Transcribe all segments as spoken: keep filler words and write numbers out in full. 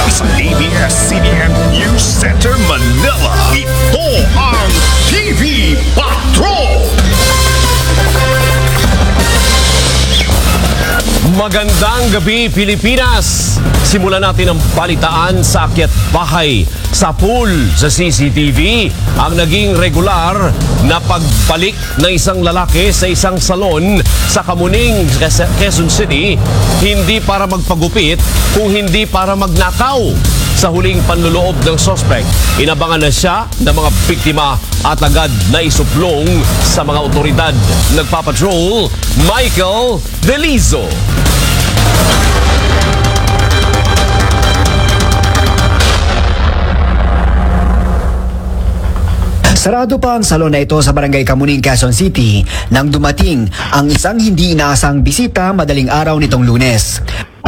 sa A B S C B N News Center Manila. Ito ang T V Patrol! Magandang gabi, Pilipinas! Simulan natin ang balitaan sa akyat bahay. Sa pool sa C C T V, ang naging regular na pagbalik ng isang lalaki sa isang salon sa Kamuning, Quezon City, hindi para magpagupit, kung hindi para magnakaw. Sa huling panluloob ng sospek, inabangan na siya ng mga biktima at agad na isuplong sa mga otoridad. Nagpapatrol, Michael Delizo. Sarado pa ang salon na ito sa Barangay Kamuning, Quezon City nang dumating ang isang hindi inaasang bisita madaling araw nitong Lunes.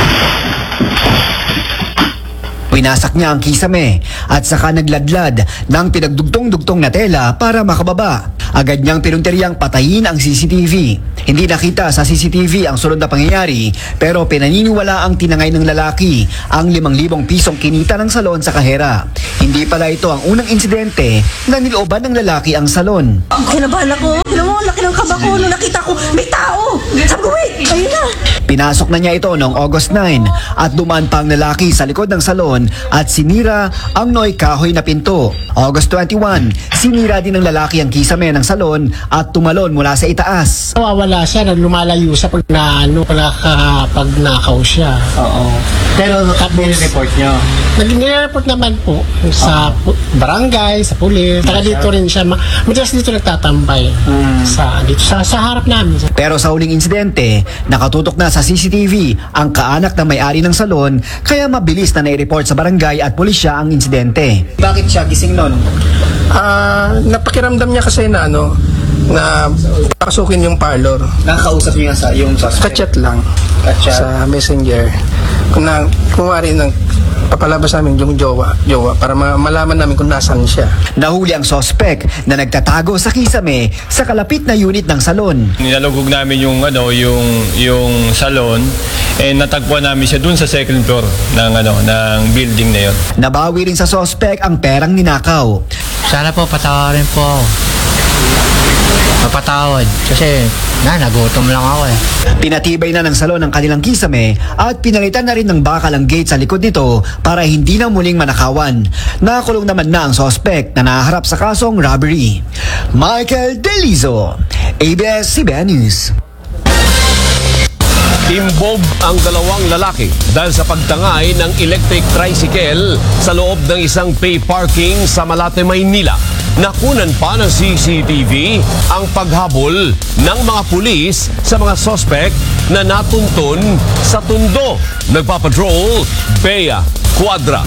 Pinasak niya ang kisame at saka nagladlad ng pinagdugtong-dugtong na tela para makababa. Agad niyang pinunteryang patayin ang C C T V. Hindi nakita sa C C T V ang sunod na pangyayari pero pinaniniwala ang tinangay ng lalaki ang limang libong pisong kinita ng salon sa kahera. Hindi pala ito ang unang insidente na nilooban ng lalaki ang salon. Kinabahan ako. Alam mo, laki ng kaba ko nung nakita ko may tao. Sabi ko, wait, ayun na. Pinasok na niya ito noong August nine at dumaan pa ang lalaki sa likod ng salon at sinira ang noy kahoy na pinto. August twenty-one, sinira din ng lalaki ang kisame ng salon at tumalon mula sa itaas. Nawawala siya, lumalayo siya pag na, ano, pag nakaw siya. Oo. Pero nire-report niyo? Nire-report naman po sa uh-huh. barangay, sa pulis. Saka dito rin siya, madalas dito nagtatambay hmm. sa, dito, sa, sa harap namin. Pero sa huling insidente, nakatutok na sa C C T V ang kaanak na may-ari ng salon kaya mabilis na nai-report sa barangay at pulisya ang insidente. Bakit siya gising nun? Ah, uh, napakiramdam niya kasi na ano, na pakasukin yung parlor. Nakakausap niya sa yung suspect? Kachat lang. Kachat? Sa messenger. Kung na, kung wari nang papalabas namin yung jowa, jowa para ma- malaman namin kung nasaan siya. Nahuli ang sospek na nagtatago sa kisame sa kalapit na unit ng salon. Nilalugog namin yung ano, yung yung salon eh natagpuan namin siya dun sa second floor ng ano ng building na yon. Nabawi rin sa sospek ang perang ninakaw. Sana po patawarin po ako. Mapatawad kasi na, nagutom lang ako eh. Pinatibay na ng salon ang kanilang kisame at pinalitan na rin ng bakal ang gate sa likod nito para hindi na muling manakawan. Nakakulong naman na ang sospek na naharap sa kasong robbery. Michael Delizo, A B S C B N News. Imbog ang dalawang lalaki dahil sa pagtangay ng electric tricycle sa loob ng isang pay parking sa Malate, Maynila. Nakunan pa ng C C T V ang paghabol ng mga pulis sa mga sospek na natuntun sa Tondo. Nagpapatrol, Bea Cuadra.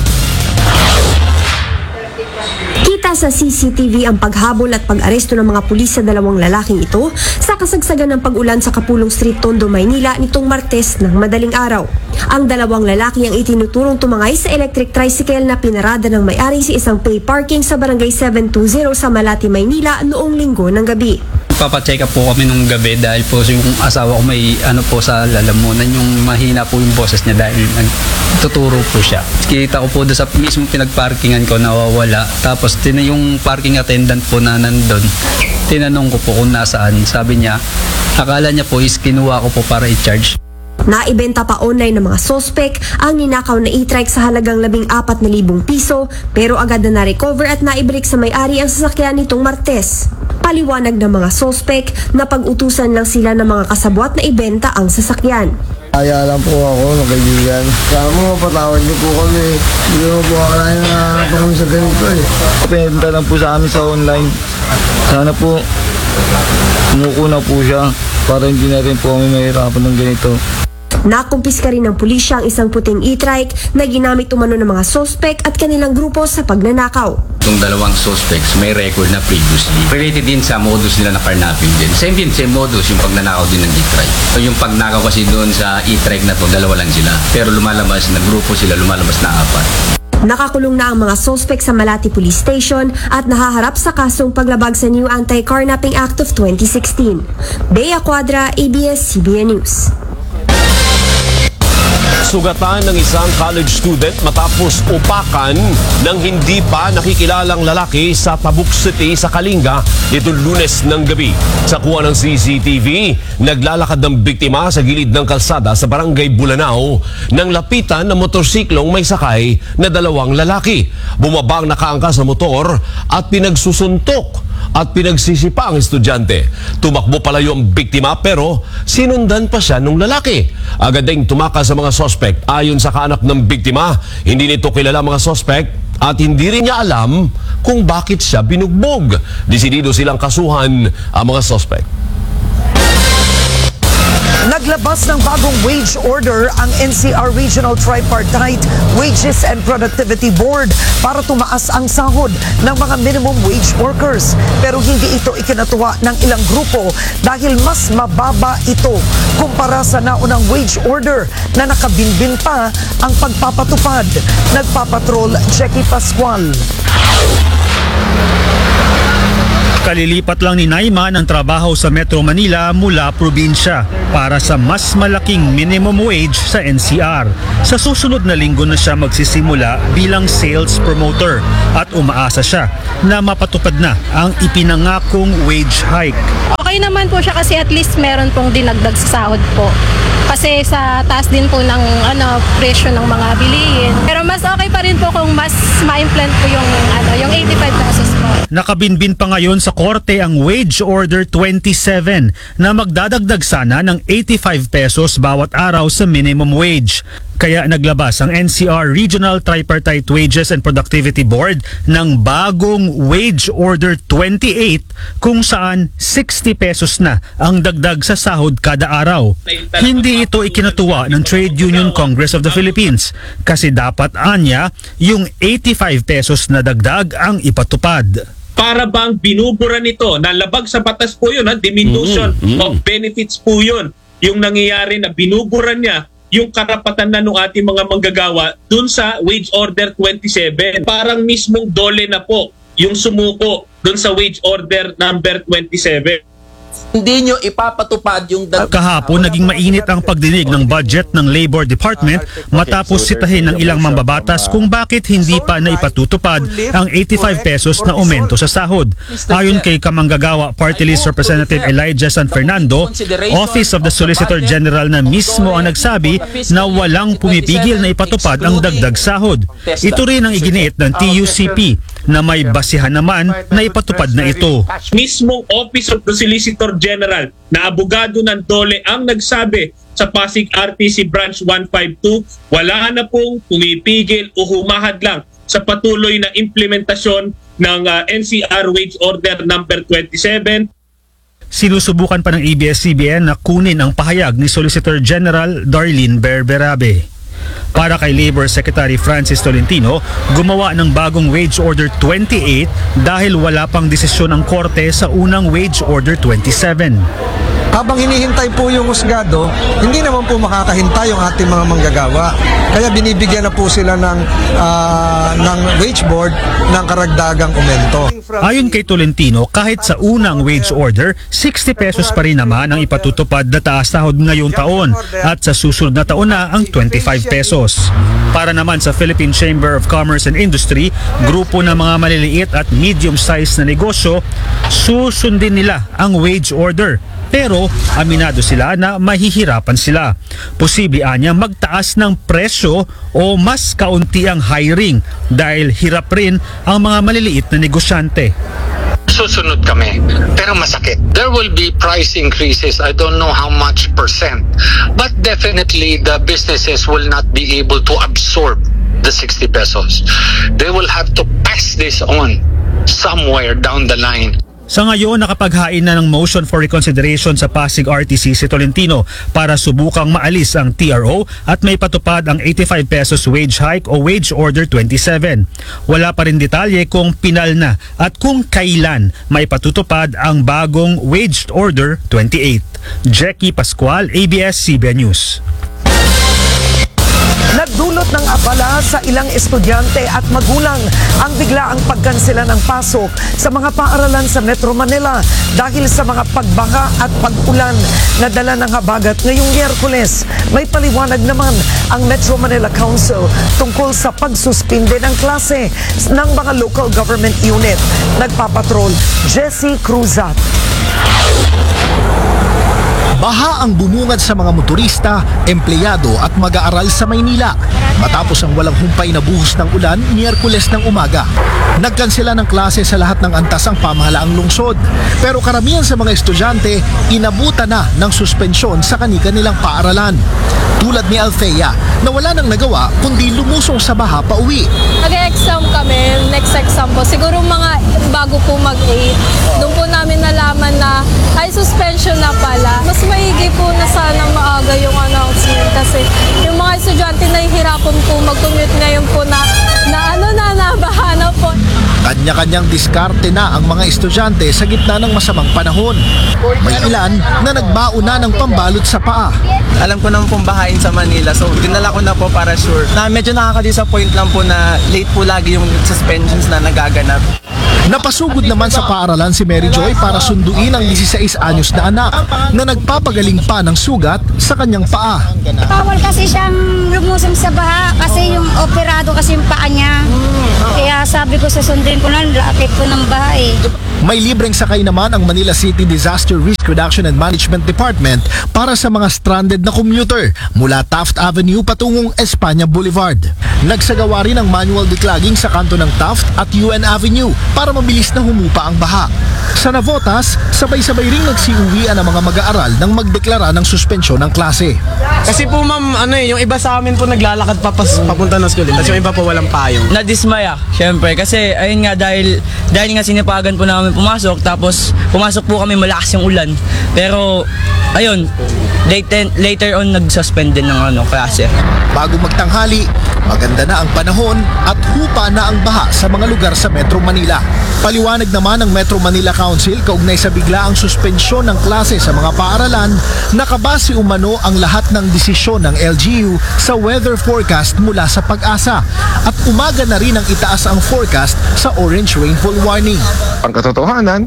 Kita sa C C T V ang paghabol at pag-aresto ng mga pulis sa dalawang lalaking ito sa kasagsagan ng pag-ulan sa Kapulong Street, Tondo, Maynila nitong Martes ng madaling araw. Ang dalawang lalaki ang itinuturong tumangay sa electric tricycle na pinarada ng may-ari sa isang pay parking sa Barangay seven twenty sa Malate, Maynila noong Linggo ng gabi. Papacheck up po kami nung gabi dahil po yung asawa ko may ano po sa lalamunan, yung mahina po yung boses niya dahil nagtuturo po siya. Kita ko po doon sa mismo pinagparkingan ko nawawala. Tapos tina yung parking attendant po na nandun, tinanong ko po kung nasaan. Sabi niya, akala niya po is kinuha ko po para i-charge. Naibenta pa online ng mga sospek ang ninakaw na e-trike sa halagang labing apat na libong piso pero agad na na-recover at naibalik sa may-ari ang sasakyan nitong Martes. Paliwanag ng mga sospek na pag-utusan lang sila ng mga kasabwat na ibenta ang sasakyan. Kaya lang po ako ng kaibigan. Kaya mo, patawad niyo po kami. Hindi mo po akalain na kami sa ganito eh. Pinenta lang po sa amin sa online. Sana po, umukuna po siya para hindi na rin po kami mahirapan ng ganito. Nakumpiska rin ng pulisya ang isang puting e-trike na ginamit umano ng mga sospek at kanilang grupo sa pagnanakaw. Itong dalawang suspects may record na previously. Related din sa modus nila na carnapping din. Same din, same modus yung pagnanakaw din ng e-trike. So yung pagnakaw kasi doon sa e-trike na to, dalawa lang sila. Pero lumalabas na grupo sila, lumalabas na apat. Nakakulong na ang mga sospek sa Malati Police Station at nahaharap sa kasong paglabag sa New Anti-Carnapping Act of twenty sixteen. Bea Cuadra, A B S C B N News. Nasugatan ng isang college student matapos upakan ng hindi pa nakikilalang lalaki sa Tabuk City sa Kalinga nitong Lunes ng gabi. Sa kuha ng C C T V, naglalakad ng biktima sa gilid ng kalsada sa Barangay Bulanao nang lapitan ng motorsiklong may sakay na dalawang lalaki. Bumaba ang nakaangka sa motor at pinagsusuntok at pinagsisipa ang estudyante. Tumakbo palayo ang biktima pero sinundan pa siya ng lalaki. Agad ding tumakas sa mga sospek. Ayon sa kaanak ng biktima, hindi nito kilala mga sospek at hindi rin niya alam kung bakit siya binugbog. Desidido silang kasuhan ang mga sospek. Naglabas ng bagong wage order ang N C R Regional Tripartite Wages and Productivity Board para tumaas ang sahod ng mga minimum wage workers. Pero hindi ito ikinatuwa ng ilang grupo dahil mas mababa ito kumpara sa naunang wage order na nakabinbin pa ang pagpapatupad. Nagpapatrol Jackie Pascual. Kalilipat lang ni Naima ng trabaho sa Metro Manila mula probinsya para sa mas malaking minimum wage sa N C R. Sa susunod na linggo na siya magsisimula bilang sales promoter at umaasa siya na mapatupad na ang ipinangakong wage hike. Okay naman po siya kasi at least meron pong dinagdag sa sahod po. Kasi sa taas din po ng ano, presyo ng mga bilihin. Pero mas okay pa rin po kung mas ma-implement po yung, ano, yung eighty-five pesos po. Nakabinbin pa ngayon sa korte ang Wage Order twenty-seven na magdadagdag sana ng eighty-five pesos bawat araw sa minimum wage. Kaya naglabas ang N C R Regional Tripartite Wages and Productivity Board ng bagong Wage Order twenty-eight kung saan sixty pesos na ang dagdag sa sahod kada araw. Hindi ito ikinatuwa ng Trade Union Congress of the Philippines kasi dapat anya yung eighty-five pesos na dagdag ang ipatupad. Para bang binubura nito, nalabag sa batas po yun, ha? Diminution mm-hmm. of benefits po yun. Yung nangyayari na binubura niya yung karapatan na ng ating mga manggagawa dun sa Wage Order twenty-seven. Parang mismong dole na po yung sumuko dun sa Wage Order number twenty-seven. Hindi nyo ipapatupad yung dag- Kahapon naging mainit ang pagdinig ng budget ng Labor Department matapos sitahin ng ilang mambabatas kung bakit hindi pa naipatutupad ang eighty-five pesos na aumento sa sahod. Ayon kay Kamanggagawa Party List Representative Elijah San Fernando, Office of the Solicitor General na mismo ang nagsabi na walang pumipigil na ipatupad ang dagdag sahod. Ito rin ang iginiit ng T U C P na may basihan naman na ipatupad na ito. Mismong Office of the Solicitor General na abogado ng Dole ang nagsabi sa Pasig R T C Branch one fifty-two, wala na pong pumipigil o humahad lang sa patuloy na implementasyon ng uh, N C R Wage Order number twenty-seven. Sinusubukan pa ng A B S C B N na kunin ang pahayag ni Solicitor General Darlene Berberabe. Para kay Labor Secretary Francis Tolentino, gumawa ng bagong Wage Order twenty-eight dahil wala pang desisyon ang korte sa unang Wage Order twenty-seven. Habang hinihintay po yung husgado, hindi naman po makakahintay yung ating mga manggagawa. Kaya binibigyan na po sila ng, uh, ng wage board ng karagdagang aumento. Ayon kay Tolentino, kahit sa unang wage order, sixty pesos pa rin naman ang ipatutupad na taas sahod ngayong taon at sa susunod na taon na ang twenty-five pesos. Para naman sa Philippine Chamber of Commerce and Industry, grupo ng mga maliliit at medium-sized na negosyo, susundin nila ang wage order. Pero aminado sila na mahihirapan sila. Posible anya magtaas ng presyo o mas kaunti ang hiring dahil hirap rin ang mga maliliit na negosyante. Susunod kami, pero masakit. There will be price increases. I don't know how much percent. But definitely the businesses will not be able to absorb the sixty pesos. They will have to pass this on somewhere down the line. Sa ngayon, nakapaghain na ng motion for reconsideration sa Pasig R T C si Tolentino para subukang maalis ang T R O at may patupad ang eighty-five pesos wage hike o Wage Order twenty-seven. Wala pa rin detalye kung pinal na at kung kailan may patutupad ang bagong Wage Order twenty-eight. Jackie Pascual, A B S C B N News. Nagdulot ng Abala sa ilang estudyante at magulang ang biglaang pagkansela ng pasok sa mga paaralan sa Metro Manila dahil sa mga pagbaha at pag-ulan na dala ng habagat ngayong Miyerkules. May paliwanag naman ang Metro Manila Council tungkol sa pagsuspinde ng klase ng mga local government unit. Nagpapatrol, Jessie Cruzat. Baha ang bumungad sa mga motorista, empleyado at mag-aaral sa Maynila matapos ang walang humpay na buhos ng ulan Miyerkules ng umaga. Nagkansela ng klase sa lahat ng antas ang pamahalaang lungsod. Pero karamihan sa mga estudyante inabutan na ng suspensyon sa kani-kanilang paaralan. Tulad ni Althea na wala nang nagawa kundi lumusong sa baha pa uwi. Nag-exam kami, next exam po. Siguro mga bago po mag-eight. Doon po namin nalaman na ay suspension na pala. Mas maigi po na sana maaga yung announcement kasi yung mga estudyante nahihirapan po mag-commute ngayon po na, na ano na nabaha na po. Kanya-kanyang diskarte na ang mga estudyante sa gitna ng masamang panahon. May ilan na nagbaon na ng pambalot sa paa. Alam ko naman pong bahain sa Manila, so dinala ko na po para sure. Na medyo nakaka-disappoint lang po na late po lagi yung suspensions na nagaganap. Napasugod naman sa paaralan si Mary Joy para sunduin ang labing-sais anyos na anak na nagpapagaling pa ng sugat sa kanyang paa. Bawal kasi siyang lumusong sa baha kasi yung operado kasi yung paa niya. Kaya sabi ko susundin ko na, lakit ko ng baha eh. May libreng sakay naman ang Manila City Disaster Risk Reduction and Management Department para sa mga stranded na commuter mula Taft Avenue patungong Espanya Boulevard. Nagsagawa rin ng manual declogging sa kanto ng Taft at U N Avenue para mabilis na humupa ang baha. Sa Navotas, sabay-sabay ring nagsiuwian ang mga mag-aaral nang magdeklara ng suspensyon ng klase. Kasi po ma'am, ano eh, yung iba sa amin po naglalakad pa pas, papunta ng school, tapos yung iba po walang payong. Nadismaya, syempre, kasi ayun nga dahil dahil nga sinipagan po namin pumasok, tapos pumasok po kami malakas yung ulan. Pero ayun, later, later on nag-suspend din ng ano, klase. Bago magtanghali, maganda na ang panahon at hupa na ang baha sa mga lugar sa Metro Manila. Paliwanag naman ng Metro Manila Council kaugnay sa biglaang suspensyon ng klase sa mga paaralan, nakabase umano ang lahat ng desisyon ng L G U sa weather forecast mula sa Pag-asa at umaga na rin ang itaas ang forecast sa orange rainfall warning. Ang katotohanan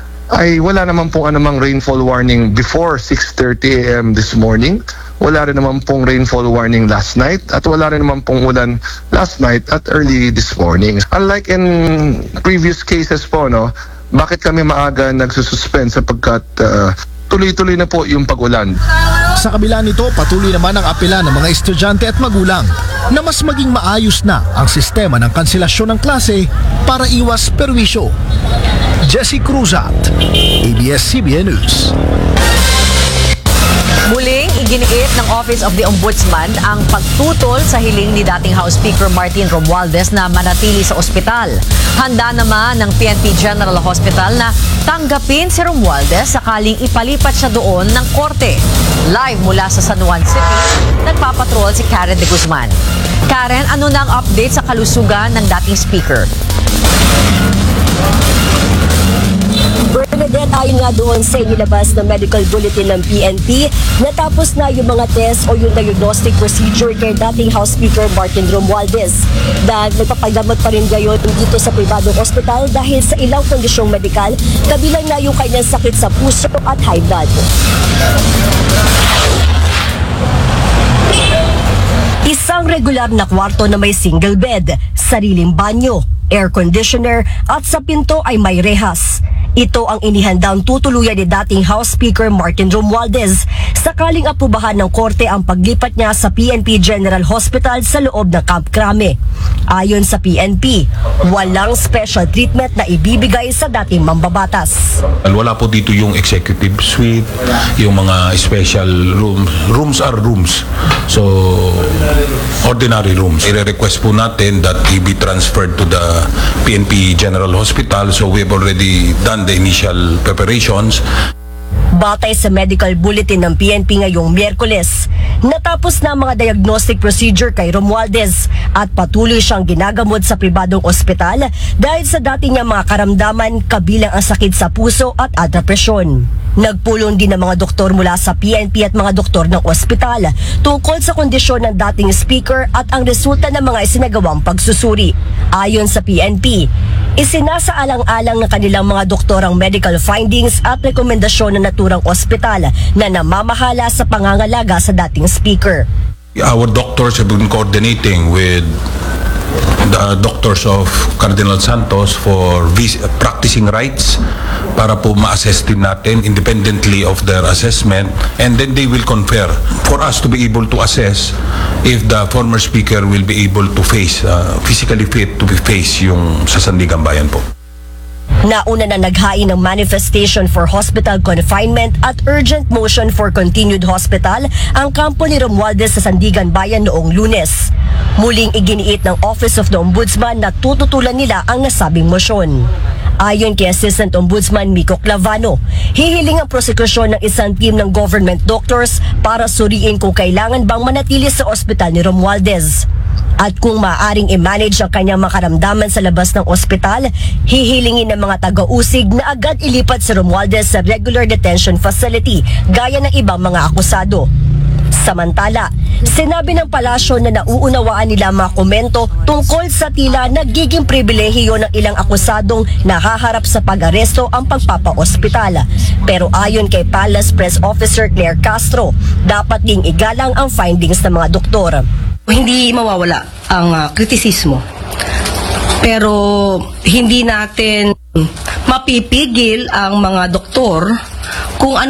ay wala naman pong anumang rainfall warning before six thirty a m this morning. Wala rin naman pong rainfall warning last night at wala rin naman pong ulan last night at early this morning. Unlike in previous cases po, no, bakit kami maaga nagsususpend sapagkat uh, tuloy-tuloy na po yung pag-ulan. Sa kabila nito, patuloy naman ang apela ng mga estudyante at magulang na mas maging maayos na ang sistema ng kanselasyon ng klase para iwas perwisyo. Jessie Cruzat, A B S C B N News. Muling iginiit ng Office of the Ombudsman ang pagtutol sa hiling ni dating House Speaker Martin Romualdez na manatili sa ospital. Handa naman ng P N P General Hospital na tanggapin si Romualdez sakaling ipalipat siya doon ng korte. Live mula sa San Juan City, nagpapatrol si Karen de Guzman. Karen, ano na ang update sa kalusugan ng dating speaker? Bernadette, ayon nga doon sa inilabas na medical bulletin ng P N P, natapos na yung mga test o yung diagnostic procedure kay dating House Speaker Martin Romualdez. Dahil nagpapagamot pa rin gayon dito sa pribadong ospital dahil sa ilang kondisyong medikal, kabilang na yung kanyang sakit sa puso at high blood. Isang regular na kwarto na may single bed, sariling banyo, air conditioner at sa pinto ay may rehas. Ito ang inihandang tutuluyan ni dating House Speaker Martin Romualdez sakaling aprobahan ng korte ang paglipat niya sa P N P General Hospital sa loob ng Camp Crame. Ayon sa P N P, walang special treatment na ibibigay sa dating mambabatas. Wala po dito yung executive suite, yung mga special rooms. Rooms are rooms. So, ordinary rooms. I-request po natin that he be transferred to the P N P General Hospital. So, we have already done the initial preparations. Batay sa medical bulletin ng P N P ngayong Miyerkules, natapos na ang mga diagnostic procedure kay Romualdez at patuloy siyang ginagamot sa pribadong ospital dahil sa dati niyang mga karamdaman kabilang ang sakit sa puso at alta presyon. Nagpulong din ng mga doktor mula sa P N P at mga doktor ng ospital tungkol sa kondisyon ng dating speaker at ang resulta ng mga isinagawang pagsusuri. Ayon sa P N P, isinasaalang-alang ng kanilang mga doktor ang medical findings at rekomendasyon ng naturang ospital na namamahala sa pangangalaga sa dating speaker. Our doctors have been coordinating with the doctors of Cardinal Santos for vis- practicing rights para po ma-assess din natin independently of their assessment, and then they will confer for us to be able to assess if the former speaker will be able to face, uh, physically fit to be face yung sa Sandigan Bayan po. Nauna na naghain ng manifestation for hospital confinement at urgent motion for continued hospital ang kampo ni Romualdez sa Sandigan Bayan noong Lunes. Muling iginiit ng Office of the Ombudsman na tututulan nila ang nasabing motion. Ayon kay Assistant Ombudsman Miko Clavano, hihiling ang prosekusyon ng isang team ng government doctors para suriin kung kailangan bang manatili sa ospital ni Romualdez. At kung maaaring i-manage ang kanyang makaramdaman sa labas ng ospital, hihilingin ng mga taga-usig na agad ilipat si Romualdez sa regular detention facility gaya ng ibang mga akusado. Samantala, sinabi ng palasyo na nauunawaan nila mga komento tungkol sa tila nagiging pribilehiyo ng ilang akusadong nahaharap sa pag-aresto ang pagpapa-ospital. Pero ayon kay Palace Press Officer Claire Castro, dapat ding igalang ang findings ng mga doktor. Hindi mawawala ang uh, kritisismo. Pero hindi natin mapipigil ang mga doktor kung ano